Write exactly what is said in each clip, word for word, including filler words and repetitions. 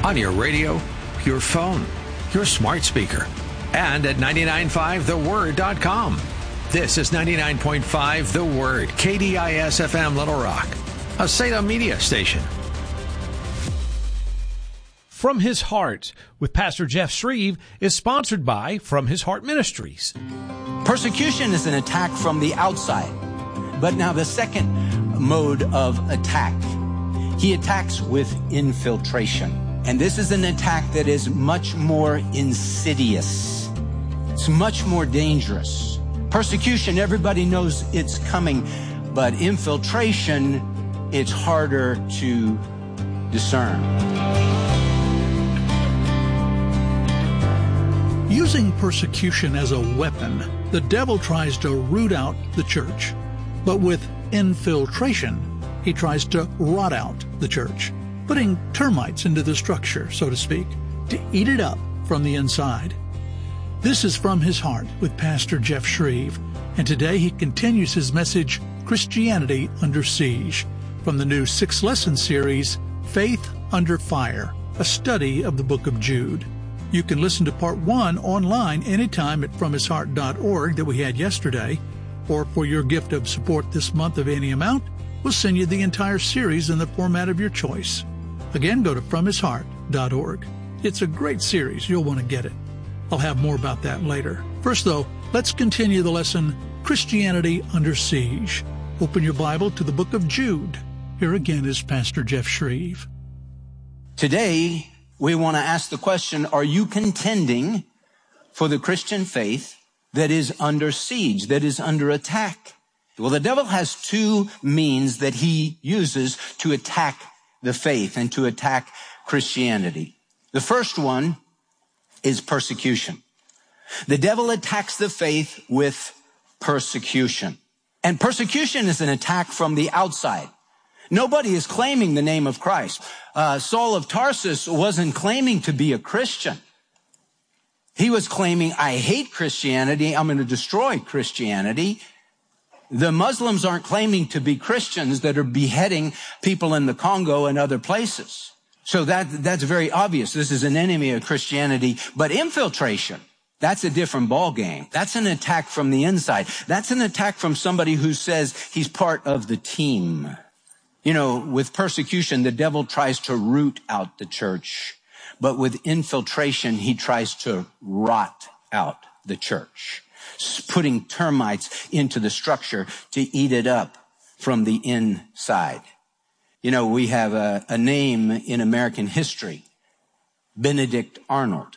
on your radio, your phone, your smart speaker, and at nine nine five the word dot com. This is ninety-nine point five The Word, K D I S F M Little Rock, a Salem media station. From His Heart with Pastor Jeff Shreve is sponsored by From His Heart Ministries. Persecution is an attack from the outside. But now the second mode of attack, he attacks with infiltration. And this is an attack that is much more insidious. It's much more dangerous. Persecution, everybody knows it's coming, but infiltration, it's harder to discern. Using persecution as a weapon, the devil tries to root out the church. But with infiltration, he tries to rot out the church, putting termites into the structure, so to speak, to eat it up from the inside. This is From His Heart with Pastor Jeff Shreve, and today he continues his message, Christianity Under Siege, from the new six-lesson series, Faith Under Fire, a study of the book of Jude. You can listen to part one online anytime at from his heart dot org that we had yesterday, or for your gift of support this month of any amount, we'll send you the entire series in the format of your choice. Again, go to from his heart dot org. It's a great series. You'll want to get it. I'll have more about that later. First, though, let's continue the lesson, Christianity Under Siege. Open your Bible to the book of Jude. Here again is Pastor Jeff Shreve. Today, we want to ask the question, are you contending for the Christian faith that is under siege, that is under attack? Well, the devil has two means that he uses to attack the faith and to attack Christianity. The first one is persecution. The devil attacks the faith with persecution. And persecution is an attack from the outside. Nobody is claiming the name of Christ. Uh, Saul of Tarsus wasn't claiming to be a Christian. He was claiming, I hate Christianity. I'm going to destroy Christianity. The Muslims aren't claiming to be Christians that are beheading people in the Congo and other places. So that, that's very obvious. This is an enemy of Christianity. But infiltration, that's a different ballgame. That's an attack from the inside. That's an attack from somebody who says he's part of the team. You know, with persecution, the devil tries to root out the church. But with infiltration, he tries to rot out the church, putting termites into the structure to eat it up from the inside. You know, we have a, a name in American history, Benedict Arnold,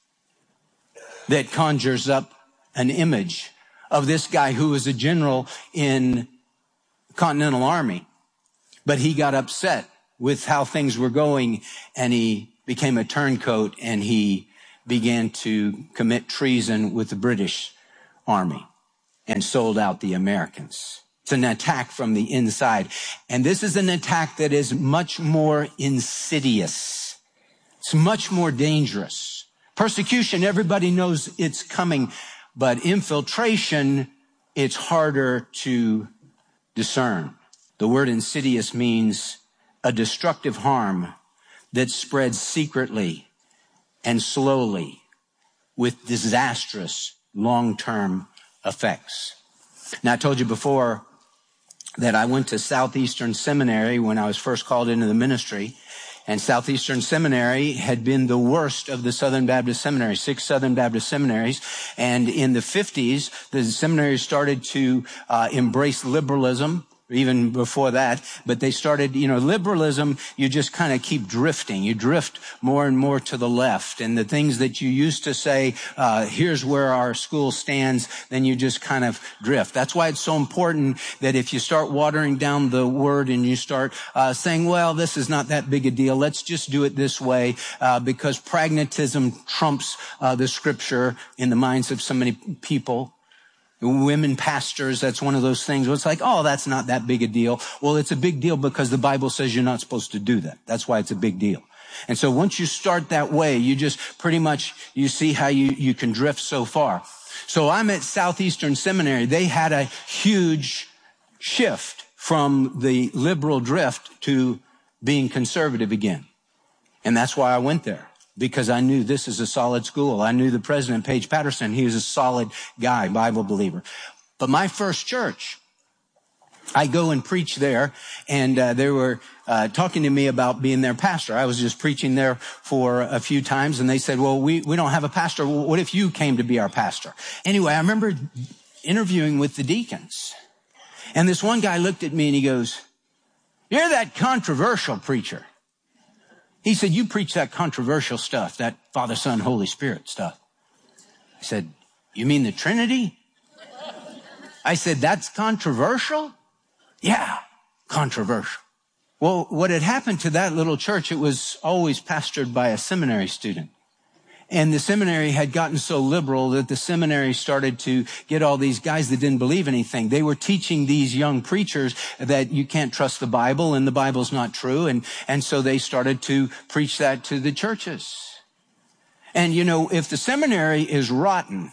that conjures up an image of this guy who was a general in the Continental Army. But he got upset with how things were going, and he became a turncoat, and he began to commit treason with the British Army and sold out the Americans. It's an attack from the inside. And this is an attack that is much more insidious. It's much more dangerous. Persecution, everybody knows it's coming, but infiltration, it's harder to discern. The word insidious means a destructive harm that spreads secretly and slowly with disastrous long-term effects. Now, I told you before that I went to Southeastern Seminary when I was first called into the ministry, and Southeastern Seminary had been the worst of the Southern Baptist seminaries, six Southern Baptist seminaries. And in the fifties, the seminary started to uh, embrace liberalism, even before that, but they started, you know, liberalism, you just kind of keep drifting. You drift more and more to the left. And the things that you used to say, uh, here's where our school stands, then you just kind of drift. That's why it's so important that if you start watering down the word and you start uh, saying, well, this is not that big a deal, let's just do it this way, uh, because pragmatism trumps uh, the scripture in the minds of so many people. Women pastors, that's one of those things where it's like, oh, that's not that big a deal. Well, it's a big deal because the Bible says you're not supposed to do that. That's why it's a big deal. And so once you start that way, you just pretty much, you see how you, you can drift so far. So I'm at Southeastern Seminary. They had a huge shift from the liberal drift to being conservative again. And that's why I went there, because I knew this is a solid school. I knew the president, Paige Patterson. He was a solid guy, Bible believer. But my first church, I go and preach there, and uh, they were uh, talking to me about being their pastor. I was just preaching there for a few times, and they said, well, we, we don't have a pastor. Well, what if you came to be our pastor? Anyway, I remember interviewing with the deacons, and this one guy looked at me and he goes, you're that controversial preacher. He said, you preach that controversial stuff, that Father, Son, Holy Spirit stuff. I said, you mean the Trinity? I said, that's controversial? Yeah, controversial. Well, what had happened to that little church, it was always pastored by a seminary student. And the seminary had gotten so liberal that the seminary started to get all these guys that didn't believe anything. They were teaching these young preachers that you can't trust the Bible and the Bible's not true. And, and so they started to preach that to the churches. And, you know, if the seminary is rotten,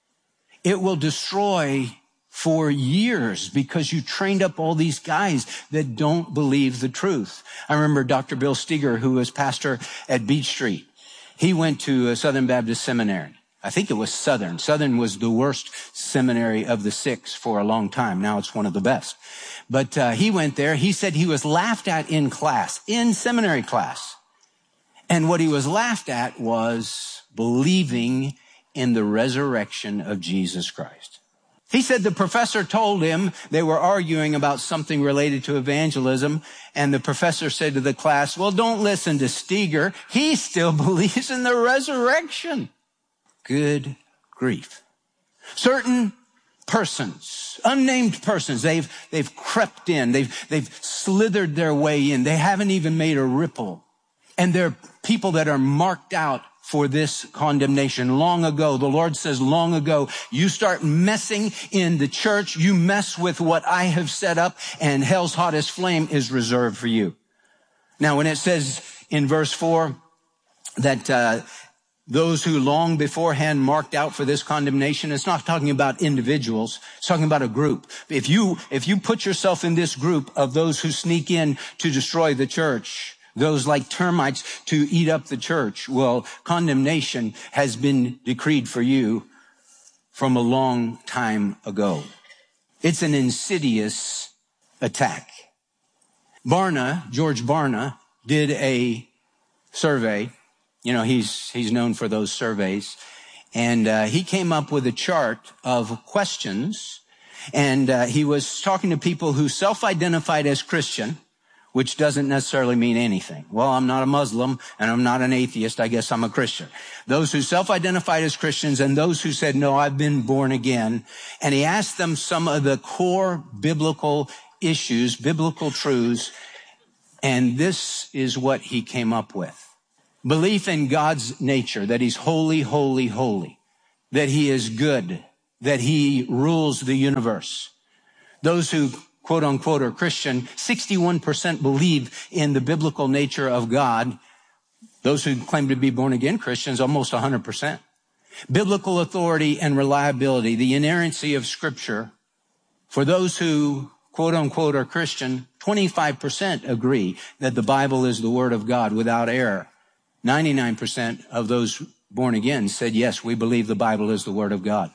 it will destroy for years because you trained up all these guys that don't believe the truth. I remember Doctor Bill Steger, who was pastor at Beach Street. He went to a Southern Baptist seminary. I think it was Southern. Southern was the worst seminary of the six for a long time. Now it's one of the best. But uh, he went there. He said he was laughed at in class, in seminary class. And what he was laughed at was believing in the resurrection of Jesus Christ. He said the professor told him they were arguing about something related to evangelism, and the professor said to the class, well, don't listen to Steger. He still believes in the resurrection. Good grief. Certain persons, unnamed persons, they've, they've crept in. They've, they've slithered their way in. They haven't even made a ripple. And they're people that are marked out for this condemnation. Long ago, the Lord says, long ago, you start messing in the church, you mess with what I have set up, and hell's hottest flame is reserved for you. Now, when it says in verse four that uh those who long beforehand marked out for this condemnation, it's not talking about individuals, it's talking about a group. If you if you put yourself in this group of those who sneak in to destroy the church, those like termites to eat up the church, well, condemnation has been decreed for you from a long time ago. It's an insidious attack. Barna, George Barna, did a survey. You know, he's he's known for those surveys. And uh, he came up with a chart of questions. And uh, he was talking to people who self-identified as Christian, which doesn't necessarily mean anything. Well, I'm not a Muslim and I'm not an atheist. I guess I'm a Christian. Those who self-identified as Christians and those who said, no, I've been born again. And he asked them some of the core biblical issues, biblical truths. And this is what he came up with. Belief in God's nature, that he's holy, holy, holy, that he is good, that he rules the universe. Those who quote unquote are Christian, sixty-one percent believe in the biblical nature of God. Those who claim to be born again Christians, almost one hundred percent. Biblical authority and reliability, the inerrancy of Scripture. For those who quote unquote are Christian, twenty-five percent agree that the Bible is the Word of God without error. ninety-nine percent of those born again said, yes, we believe the Bible is the Word of God.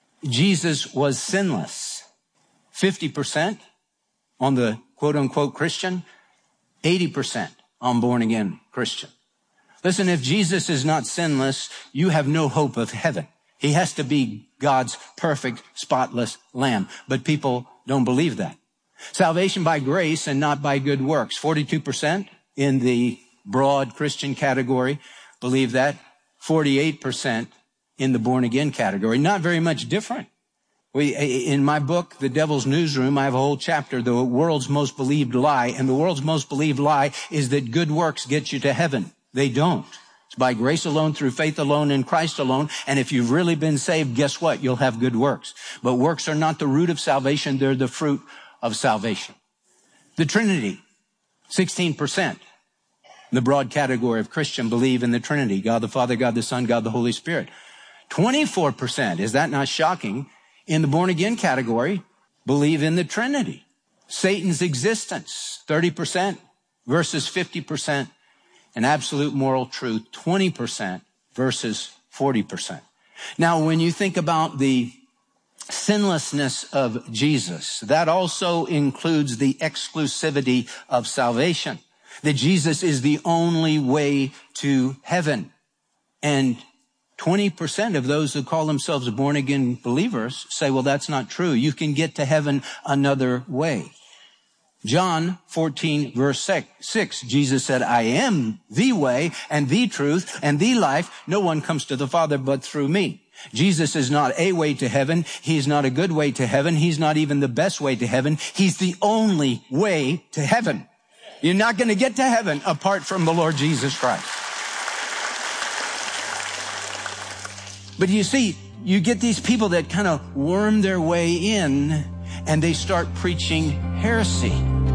Jesus was sinless. fifty percent on the quote-unquote Christian, eighty percent on born-again Christian. Listen, if Jesus is not sinless, you have no hope of heaven. He has to be God's perfect, spotless lamb. But people don't believe that. Salvation by grace and not by good works. forty-two percent in the broad Christian category believe that. forty-eight percent in the born-again category. Not very much different. We, in my book, The Devil's Newsroom, I have a whole chapter, The World's Most Believed Lie. And the world's most believed lie is that good works get you to heaven. They don't. It's by grace alone, through faith alone, in Christ alone. And if you've really been saved, guess what? You'll have good works. But works are not the root of salvation. They're the fruit of salvation. The Trinity, sixteen percent. The broad category of Christian believe in the Trinity, God the Father, God the Son, God the Holy Spirit. twenty-four percent, is that not shocking? In the born-again category, believe in the Trinity. Satan's existence, thirty percent versus fifty percent and absolute moral truth, twenty percent versus forty percent. Now, when you think about the sinlessness of Jesus, that also includes the exclusivity of salvation, that Jesus is the only way to heaven. And twenty percent of those who call themselves born-again believers say, well, that's not true. You can get to heaven another way. John fourteen, verse six, Jesus said, I am the way and the truth and the life. No one comes to the Father but through me. Jesus is not a way to heaven. He's not a good way to heaven. He's not even the best way to heaven. He's the only way to heaven. You're not going to get to heaven apart from the Lord Jesus Christ. But you see, you get these people that kind of worm their way in and they start preaching heresy.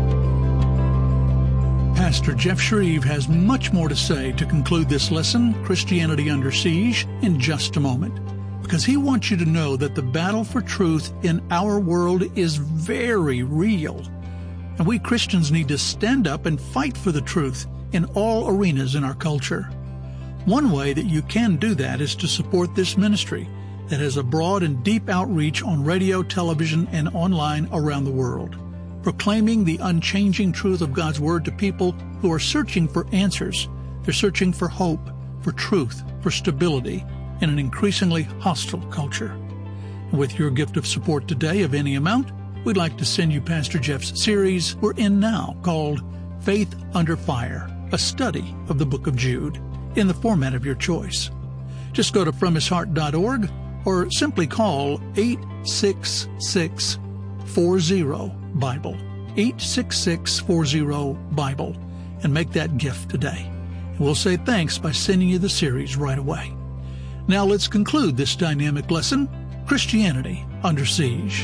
Pastor Jeff Shreve has much more to say to conclude this lesson, Christianity Under Siege, in just a moment. Because he wants you to know that the battle for truth in our world is very real. And we Christians need to stand up and fight for the truth in all arenas in our culture. One way that you can do that is to support this ministry that has a broad and deep outreach on radio, television, and online around the world, proclaiming the unchanging truth of God's Word to people who are searching for answers. They're searching for hope, for truth, for stability in an increasingly hostile culture. And with your gift of support today of any amount, we'd like to send you Pastor Jeff's series we're in now called Faith Under Fire, a study of the book of Jude, in the format of your choice. Just go to from his heart dot org or simply call eight six six, four zero, Bible, eight six six, four zero, Bible, and make that gift today. And we'll say thanks by sending you the series right away. Now let's conclude this dynamic lesson, Christianity Under Siege.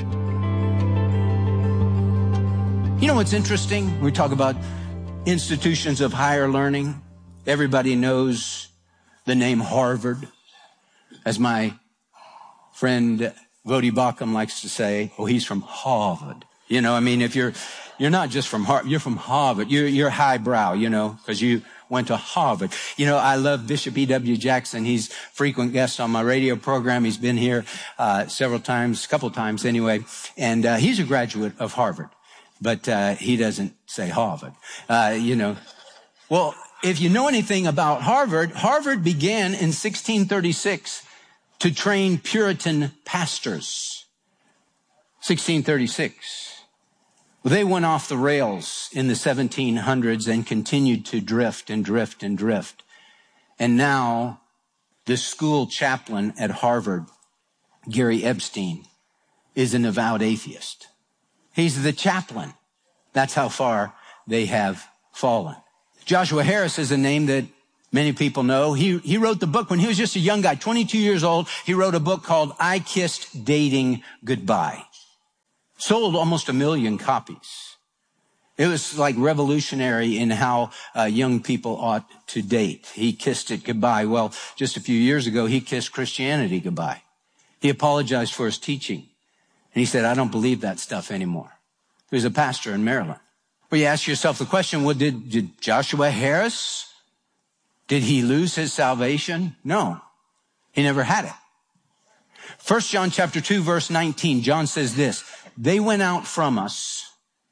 You know what's interesting? We talk about institutions of higher learning. Everybody knows the name Harvard. As my friend Vodi Bakum likes to say, oh, he's from Harvard. You know, I mean, if you're, you're not just from Harvard, you're from Harvard. You're, you're highbrow, you know, because you went to Harvard. You know, I love Bishop E W Jackson. He's frequent guest on my radio program. He's been here, uh, several times, a couple times anyway. And, uh, he's a graduate of Harvard, but, uh, he doesn't say Harvard. Uh, you know, well, if you know anything about Harvard, Harvard began in sixteen thirty-six to train Puritan pastors. sixteen thirty-six. They went off the rails in the seventeen hundreds and continued to drift and drift and drift. And now the school chaplain at Harvard, Gary Epstein, is an avowed atheist. He's the chaplain. That's how far they have fallen. Joshua Harris is a name that many people know. He, he wrote the book when he was just a young guy, twenty-two years old. He wrote a book called I Kissed Dating Goodbye. Sold almost a million copies. It was like revolutionary in how uh, young people ought to date. He kissed it goodbye. Well, just a few years ago, he kissed Christianity goodbye. He apologized for his teaching. And he said, I don't believe that stuff anymore. He was a pastor in Maryland. Well, you ask yourself the question, well, did, did Joshua Harris, did he lose his salvation? No, he never had it. First John chapter two, verse nineteen, John says this, they went out from us,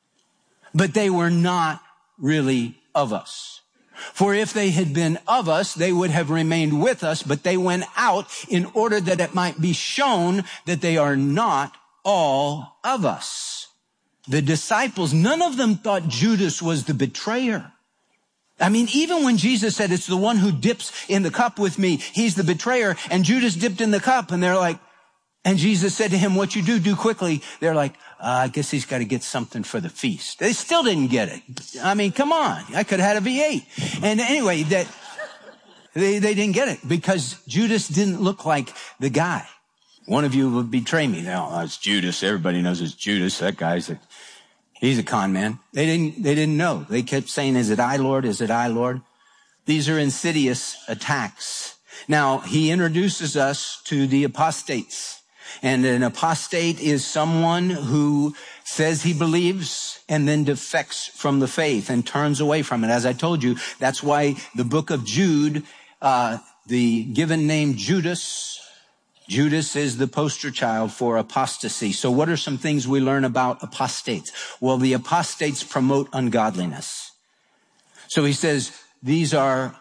but they were not really of us. For if they had been of us, they would have remained with us, but they went out in order that it might be shown that they are not all of us. The disciples, none of them thought Judas was the betrayer. I mean, even when Jesus said, it's the one who dips in the cup with me, he's the betrayer, and Judas dipped in the cup, and they're like, and Jesus said to him, what you do, do quickly. They're like, uh, I guess he's got to get something for the feast. They still didn't get it. I mean, come on. I could have had a V eight. And anyway, that they, they didn't get it because Judas didn't look like the guy. One of you would betray me. No, oh, it's Judas. Everybody knows it's Judas. That guy's a, he's a con man. They didn't, they didn't know. They kept saying, is it I, Lord? Is it I, Lord? These are insidious attacks. Now, he introduces us to the apostates. And an apostate is someone who says he believes and then defects from the faith and turns away from it. As I told you, that's why the book of Jude, uh, the given name Judas, Judas is the poster child for apostasy. So what are some things we learn about apostates? Well, the apostates promote ungodliness. So he says these are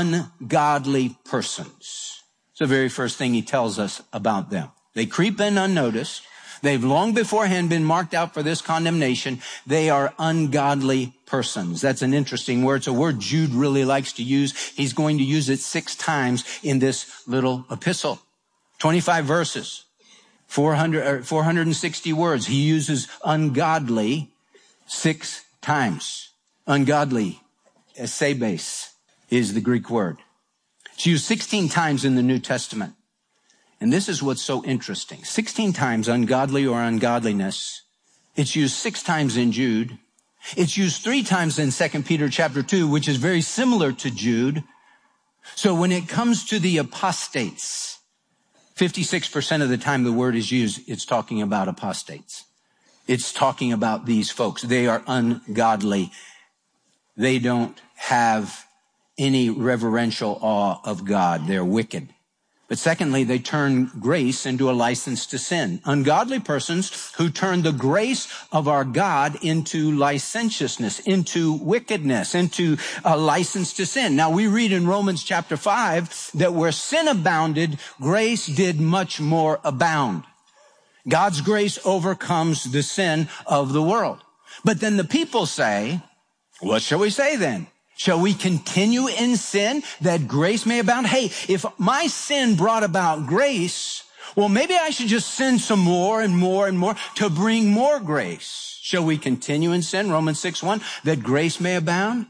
ungodly persons. It's the very first thing he tells us about them. They creep in unnoticed. They've long beforehand been marked out for this condemnation. They are ungodly persons. That's an interesting word. It's a word Jude really likes to use. He's going to use it six times in this little epistle. twenty-five verses, four hundred, or four hundred sixty words. He uses ungodly six times. Ungodly, esebes, is the Greek word. It's used sixteen times in the New Testament. And this is what's so interesting. sixteen times ungodly or ungodliness. It's used six times in Jude. It's used three times in Second Peter chapter two, which is very similar to Jude. So when it comes to the apostates, fifty-six percent of the time the word is used, it's talking about apostates. It's talking about these folks. They are ungodly. They don't have any reverential awe of God. They're wicked. But secondly, they turn grace into a license to sin. Ungodly persons who turn the grace of our God into licentiousness, into wickedness, into a license to sin. Now we read in Romans chapter five that where sin abounded, grace did much more abound. God's grace overcomes the sin of the world. But then the people say, what shall we say then? Shall we continue in sin that grace may abound? Hey, if my sin brought about grace, well, maybe I should just sin some more and more and more to bring more grace. Shall we continue in sin? Romans six one, that grace may abound?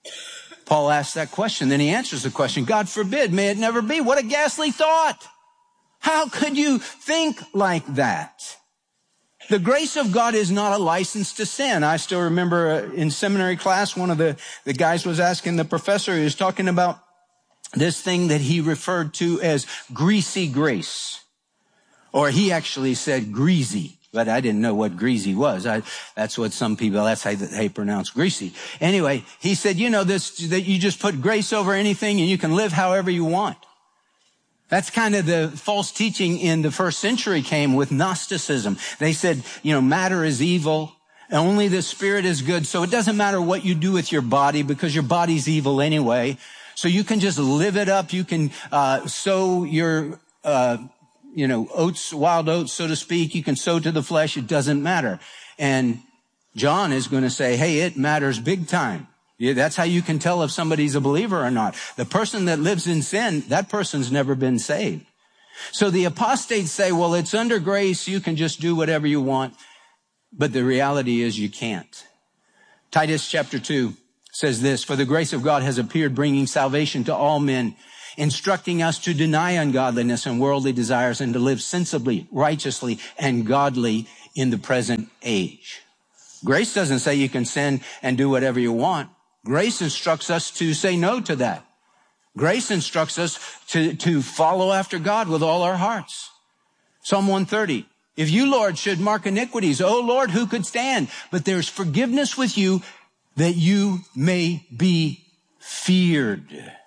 Paul asks that question. Then he answers the question, God forbid, may it never be. What a ghastly thought. How could you think like that? The grace of God is not a license to sin. I still remember in seminary class, one of the, the guys was asking the professor, he was talking about this thing that he referred to as greasy grace. Or he actually said greasy, but I didn't know what greasy was. I, that's what some people, that's how they pronounce greasy. Anyway, he said, you know, this, that you just put grace over anything and you can live however you want. That's kind of the false teaching in the first century came with Gnosticism. They said, you know, matter is evil. Only the spirit is good. So it doesn't matter what you do with your body because your body's evil anyway. So you can just live it up. You can, uh, sow your, uh, you know, oats, wild oats, so to speak. You can sow to the flesh. It doesn't matter. And John is going to say, hey, it matters big time. Yeah, that's how you can tell if somebody's a believer or not. The person that lives in sin, that person's never been saved. So the apostates say, well, it's under grace. You can just do whatever you want. But the reality is you can't. Titus chapter two says this, for the grace of God has appeared, bringing salvation to all men, instructing us to deny ungodliness and worldly desires and to live sensibly, righteously, and godly in the present age. Grace doesn't say you can sin and do whatever you want. Grace instructs us to say no to that. Grace instructs us to, to follow after God with all our hearts. Psalm one thirty, if you, Lord, should mark iniquities, O Lord, who could stand? But there's forgiveness with you that you may be feared.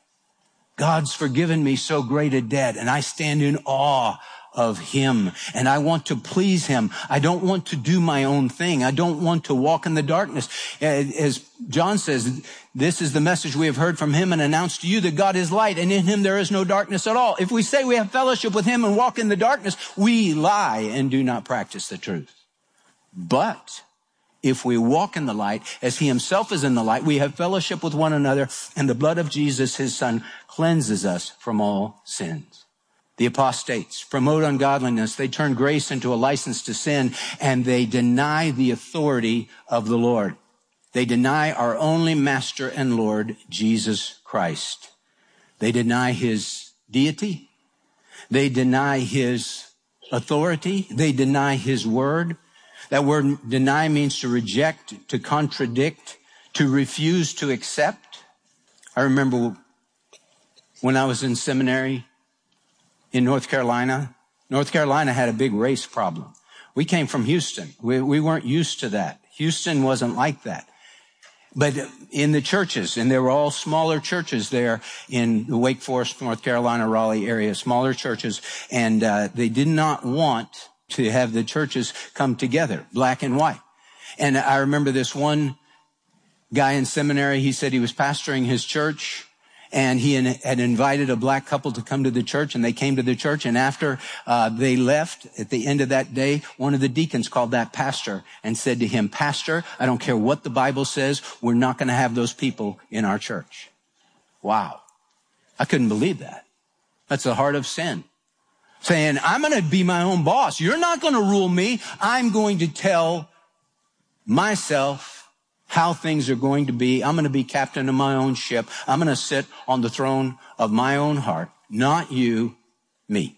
God's forgiven me so great a debt, and I stand in awe of him, and I want to please him. I don't want to do my own thing. I don't want to walk in the darkness. As John says, this is the message we have heard from him and announced to you, that God is light, and in him there is no darkness at all. If we say we have fellowship with him and walk in the darkness, we lie and do not practice the truth. But if we walk in the light, as he himself is in the light, we have fellowship with one another, and the blood of Jesus, his son, cleanses us from all sins. The apostates promote ungodliness. They turn grace into a license to sin, and they deny the authority of the Lord. They deny our only master and Lord, Jesus Christ. They deny his deity. They deny his authority. They deny his word. That word deny means to reject, to contradict, to refuse to accept. I remember when I was in seminary in North Carolina, North Carolina had a big race problem. We came from Houston. We, we weren't used to that. Houston wasn't like that. But in the churches, and there were all smaller churches there in the Wake Forest, North Carolina, Raleigh area, smaller churches, and uh, they did not want to have the churches come together, black and white. And I remember this one guy in seminary, he said he was pastoring his church, and he had invited a black couple to come to the church, and they came to the church, and after uh they left, at the end of that day, one of the deacons called that pastor and said to him, "Pastor, I don't care what the Bible says, we're not going to have those people in our church." Wow. I couldn't believe that. That's the heart of sin. Saying, I'm going to be my own boss. You're not going to rule me. I'm going to tell myself how things are going to be. I'm going to be captain of my own ship. I'm going to sit on the throne of my own heart. Not you, me.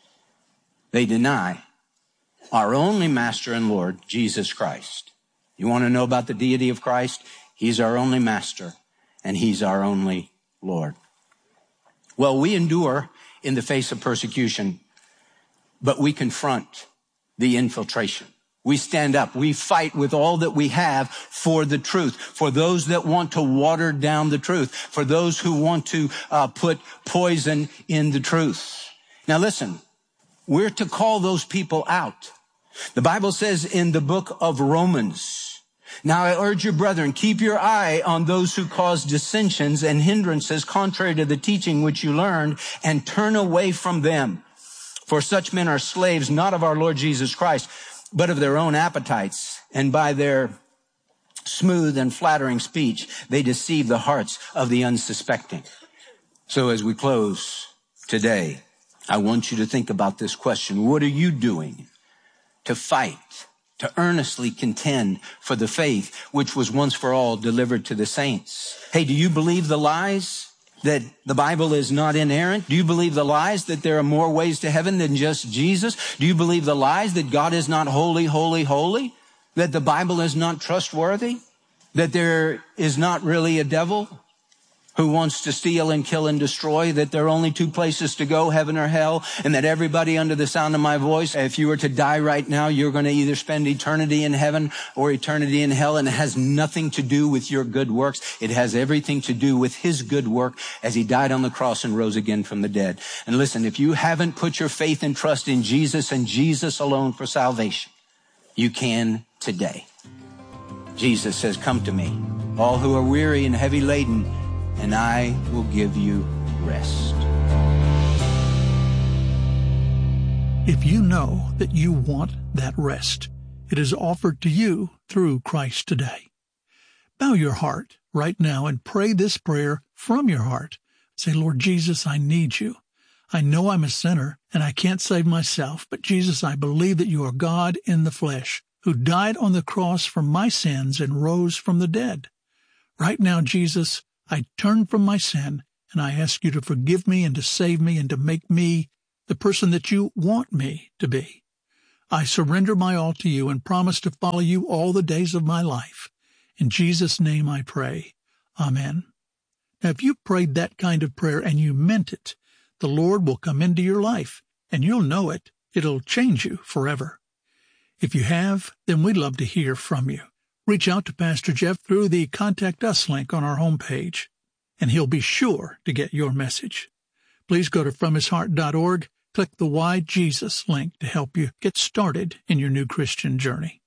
They deny our only master and Lord, Jesus Christ. You want to know about the deity of Christ? He's our only master, and he's our only Lord. Well, we endure in the face of persecution, but we confront the infiltration. We stand up. We fight with all that we have for the truth, for those that want to water down the truth, for those who want to uh, put poison in the truth. Now listen, we're to call those people out. The Bible says in the book of Romans, "Now I urge you, brethren, keep your eye on those who cause dissensions and hindrances contrary to the teaching which you learned, and turn away from them. For such men are slaves, not of our Lord Jesus Christ, but of their own appetites, and by their smooth and flattering speech, they deceive the hearts of the unsuspecting." So as we close today, I want you to think about this question. What are you doing to fight, to earnestly contend for the faith which was once for all delivered to the saints? Hey, do you believe the lies that the Bible is not inerrant? Do you believe the lies that there are more ways to heaven than just Jesus? Do you believe the lies that God is not holy, holy, holy? That the Bible is not trustworthy? That there is not really a devil who wants to steal and kill and destroy? That there are only two places to go, heaven or hell? And that everybody under the sound of my voice, if you were to die right now, you're going to either spend eternity in heaven or eternity in hell. And it has nothing to do with your good works. It has everything to do with his good work as he died on the cross and rose again from the dead. And listen, if you haven't put your faith and trust in Jesus and Jesus alone for salvation, you can today. Jesus says, "Come to me, all who are weary and heavy laden, and I will give you rest." If you know that you want that rest, it is offered to you through Christ today. Bow your heart right now and pray this prayer from your heart. Say, "Lord Jesus, I need you. I know I'm a sinner and I can't save myself, but Jesus, I believe that you are God in the flesh, who died on the cross for my sins and rose from the dead. Right now, Jesus, I turn from my sin, and I ask you to forgive me and to save me and to make me the person that you want me to be. I surrender my all to you and promise to follow you all the days of my life. In Jesus' name I pray. Amen." Now, if you prayed that kind of prayer and you meant it, the Lord will come into your life, and you'll know it. It'll change you forever. If you have, then we'd love to hear from you. Reach out to Pastor Jeff through the Contact Us link on our homepage, and he'll be sure to get your message. Please go to from his heart dot org, click the Why Jesus link to help you get started in your new Christian journey.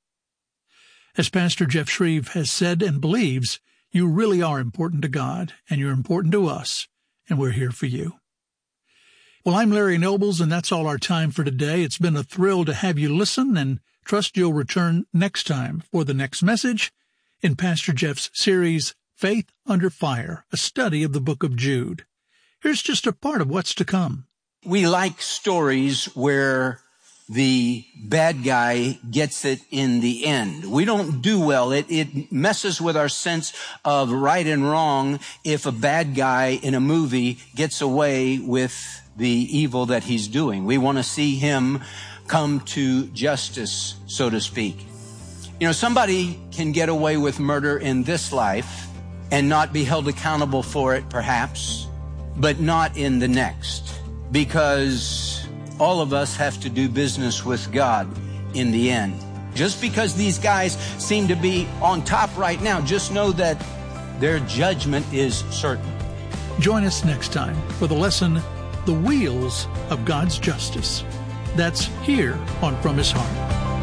As Pastor Jeff Shreve has said and believes, you really are important to God, and you're important to us, and we're here for you. Well, I'm Larry Nobles, and that's all our time for today. It's been a thrill to have you listen, and trust you'll return next time for the next message in Pastor Jeff's series, Faith Under Fire, a study of the book of Jude. Here's just a part of what's to come. We like stories where the bad guy gets it in the end. We don't do well. It, it messes with our sense of right and wrong if a bad guy in a movie gets away with the evil that he's doing. We want to see him come to justice, so to speak. You know, somebody can get away with murder in this life and not be held accountable for it, perhaps, but not in the next, because all of us have to do business with God in the end. Just because these guys seem to be on top right now, just know that their judgment is certain. Join us next time for the lesson, The Wheels of God's Justice. That's here on From His Heart.